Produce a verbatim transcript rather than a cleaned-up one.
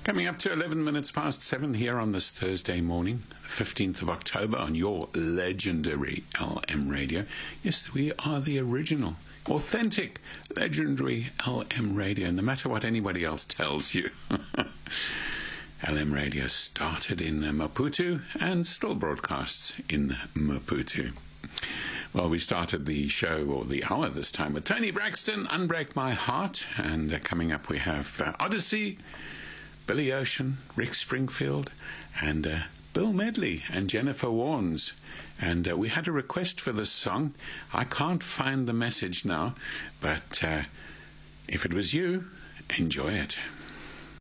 Coming up to eleven minutes past seven here on this Thursday morning, fifteenth of October, on your legendary L M Radio. Yes, we are the original, authentic, legendary L M Radio, no matter what anybody else tells you. L M Radio started in Maputo and still broadcasts in Maputo. Well, we started the show, or the hour this time, with Tony Braxton, Unbreak My Heart. And uh, coming up we have uh, Odyssey, Billy Ocean, Rick Springfield, and uh, Bill Medley and Jennifer Warnes. And uh, we had a request for this song. I can't find the message now, but uh, if it was you, enjoy it.